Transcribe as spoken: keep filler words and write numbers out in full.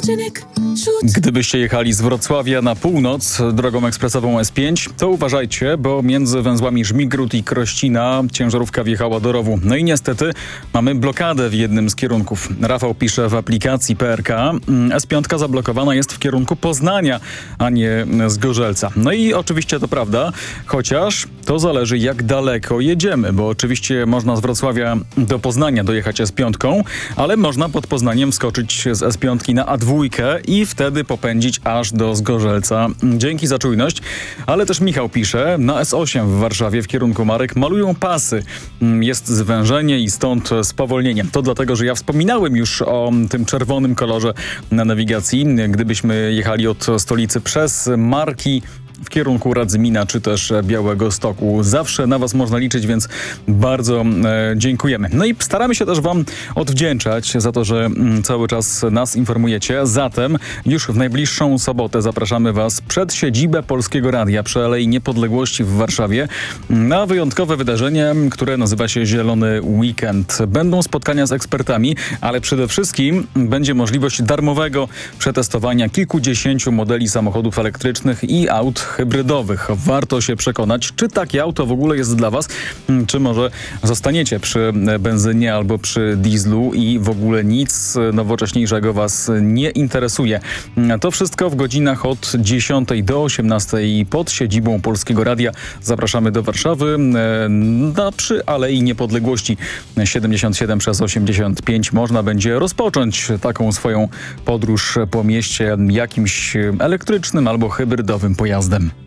Gdybyście jechali z Wrocławia na północ drogą ekspresową S pięć, to uważajcie, bo między węzłami Żmigród i Krościna ciężarówka wjechała do rowu. No i niestety mamy blokadę w jednym z kierunków. Rafał pisze w aplikacji P R K. S pięć zablokowana jest w kierunku Poznania, a nie Zgorzelca. No i oczywiście to prawda, chociaż to zależy jak daleko jedziemy, bo oczywiście można z Wrocławia do Poznania dojechać S pięć, ale można pod Poznaniem wskoczyć z S pięć na A dwa i wtedy popędzić aż do Zgorzelca. Dzięki za czujność. Ale też Michał pisze, na S osiem w Warszawie w kierunku Marek malują pasy. Jest zwężenie i stąd spowolnienie. To dlatego, że ja wspominałem już o tym czerwonym kolorze na nawigacji. Gdybyśmy jechali od stolicy przez Marki w kierunku Radzymina czy też Białegostoku. Zawsze na was można liczyć, więc bardzo e, dziękujemy. No i staramy się też wam odwdzięczać za to, że m, cały czas nas informujecie. Zatem już w najbliższą sobotę zapraszamy was przed siedzibę Polskiego Radia przy Alei Niepodległości w Warszawie na wyjątkowe wydarzenie, które nazywa się Zielony Weekend. Będą spotkania z ekspertami, ale przede wszystkim będzie możliwość darmowego przetestowania kilkudziesięciu modeli samochodów elektrycznych i aut hybrydowych. Warto się przekonać, czy takie auto w ogóle jest dla was, czy może zostaniecie przy benzynie albo przy dieslu i w ogóle nic nowocześniejszego was nie interesuje. To wszystko w godzinach od dziesiątej do osiemnastej pod siedzibą Polskiego Radia. Zapraszamy do Warszawy na, przy Alei Niepodległości siedemdziesiąt siedem przez osiemdziesiąt pięć. Można będzie rozpocząć taką swoją podróż po mieście jakimś elektrycznym albo hybrydowym pojazdem.